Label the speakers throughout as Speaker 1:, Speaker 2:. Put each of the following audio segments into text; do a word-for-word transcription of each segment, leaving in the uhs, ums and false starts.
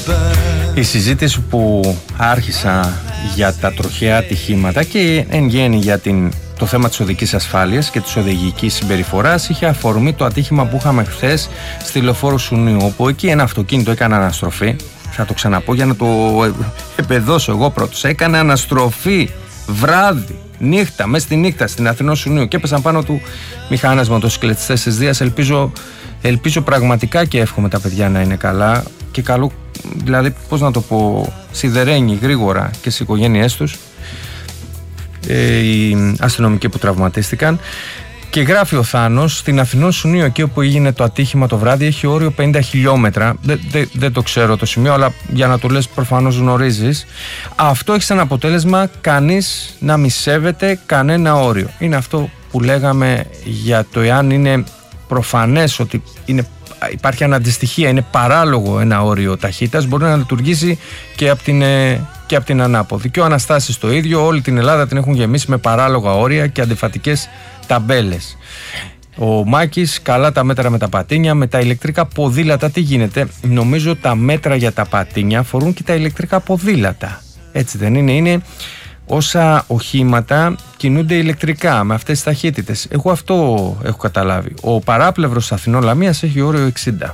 Speaker 1: Η συζήτηση που άρχισα για τα τροχαία ατυχήματα και εν γέννη για την, το θέμα της οδικής ασφάλειας και της οδηγικής συμπεριφοράς είχε αφορμή το ατύχημα που είχαμε χθες στη Λεωφόρο Σουνίου, όπου εκεί ένα αυτοκίνητο έκανε αναστροφή. Θα το ξαναπώ για να το επεδώσω εγώ πρώτος. Έκανε αναστροφή βράδυ, νύχτα, μέσα στη νύχτα στην Αθηνό Σουνίου και έπεσαν πάνω του μηχανές μοτοσυκλετιστές της Δίας. Ελπίζω, ελπίζω πραγματικά και εύχομαι τα παιδιά να είναι καλά και καλό, δηλαδή πώς να το πω, σιδερένει γρήγορα και στις οικογένειές τους ε, οι αστυνομικοί που τραυματίστηκαν. Και γράφει ο Θάνος, στην Αθηνό Σουνίου, εκεί όπου έγινε το ατύχημα το βράδυ, έχει όριο πενήντα χιλιόμετρα. Δεν δε, δε το ξέρω το σημείο, αλλά για να το λες προφανώς γνωρίζεις. Αυτό έχει σαν αποτέλεσμα κανείς να μη σέβεται κανένα όριο. Είναι αυτό που λέγαμε για το εάν είναι προφανές ότι είναι, υπάρχει αναντιστοιχία, είναι παράλογο ένα όριο ταχύτητας, μπορεί να λειτουργήσει και από την, και από την ανάποδη. Και ο Αναστάσης το ίδιο, όλη την Ελλάδα την έχουν γεμίσει με παράλογα όρια και αντιφατικές ταμπέλες. Ο Μάκης, καλά τα μέτρα με τα πατίνια, με τα ηλεκτρικά ποδήλατα τι γίνεται? Νομίζω τα μέτρα για τα πατίνια αφορούν και τα ηλεκτρικά ποδήλατα. Έτσι δεν είναι? Είναι όσα οχήματα κινούνται ηλεκτρικά με αυτές τις ταχύτητες. Εγώ αυτό έχω καταλάβει. Ο παράπλευρος Αθηνών Λαμίας έχει όριο εξήντα.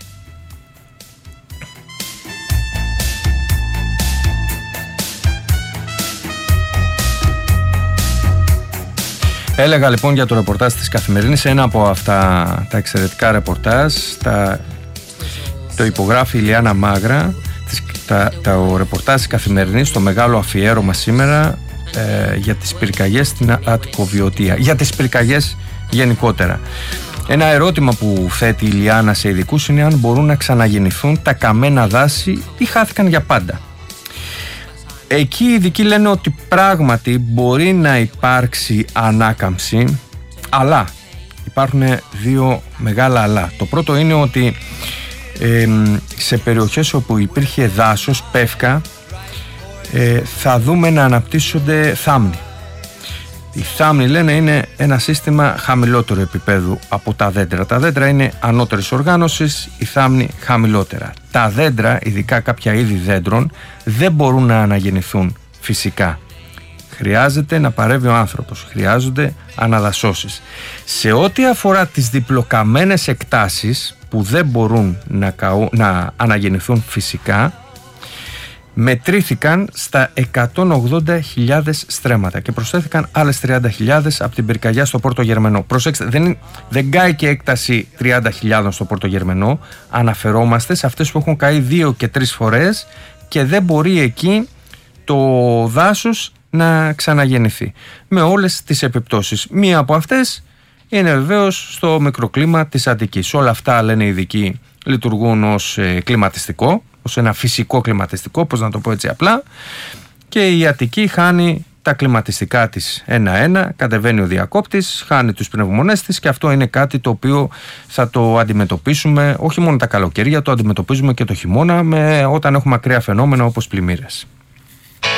Speaker 1: Έλεγα λοιπόν για το ρεπορτάζ της Καθημερινής, ένα από αυτά τα εξαιρετικά ρεπορτάζ, τα, το υπογράφει η Ηλιάνα Μάγρα, τις, τα, τα, ο ρεπορτάζ της Καθημερινής, το μεγάλο αφιέρωμα σήμερα ε, για τις πυρκαγιές στην Αττικοβιωτία, για τις πυρκαγιές γενικότερα. Ένα ερώτημα που θέτει η Ηλιάνα σε ειδικούς είναι αν μπορούν να ξαναγεννηθούν τα καμένα δάση ή χάθηκαν για πάντα. Εκεί οι ειδικοί λένε ότι πράγματι μπορεί να υπάρξει ανάκαμψη, αλλά υπάρχουν δύο μεγάλα αλλά. Το πρώτο είναι ότι ε, σε περιοχές όπου υπήρχε δάσος, πεύκα, ε, θα δούμε να αναπτύσσονται θάμνοι. Οι θάμνοι, λένε, είναι ένα σύστημα χαμηλότερου επίπεδου από τα δέντρα. Τα δέντρα είναι ανώτερης οργάνωσης, οι θάμνοι χαμηλότερα. Τα δέντρα, ειδικά κάποια είδη δέντρων, δεν μπορούν να αναγεννηθούν φυσικά. Χρειάζεται να παρεύει ο άνθρωπος, χρειάζονται αναδασώσεις. Σε ό,τι αφορά τις διπλοκαμμένες εκτάσεις που δεν μπορούν να, καου... να αναγεννηθούν φυσικά, μετρήθηκαν στα εκατόν ογδόντα χιλιάδες στρέμματα και προσθέθηκαν άλλες τριάντα χιλιάδες από την πυρκαγιά στο Πόρτο Γερμενό. Προσέξτε, δεν, δεν κάει και έκταση τριάντα χιλιάδες στο Πόρτο Γερμενό. Αναφερόμαστε σε αυτές που έχουν καεί δύο και τρεις φορές και δεν μπορεί εκεί το δάσος να ξαναγεννηθεί. Με όλες τις επιπτώσεις. Μία από αυτές είναι βεβαίως στο μικροκλίμα της Αττικής. Όλα αυτά, λένε οι ειδικοί, λειτουργούν ως ε, κλιματιστικό, ως ένα φυσικό κλιματιστικό, πώς να το πω έτσι απλά, και η Αττική χάνει τα κλιματιστικά της ένα-ένα, κατεβαίνει ο διακόπτης, χάνει τους πνευμονές της και αυτό είναι κάτι το οποίο θα το αντιμετωπίσουμε όχι μόνο τα καλοκαίρια, το αντιμετωπίζουμε και το χειμώνα με, όταν έχουμε ακραία φαινόμενα όπως πλημμύρες.